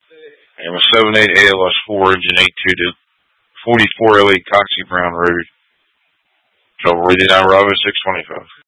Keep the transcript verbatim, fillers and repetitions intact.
I'm a seven eight A L S four engine eight two to forty-four oh eight Coxie Brown Road. Trouble rated out Bravo six twenty-five.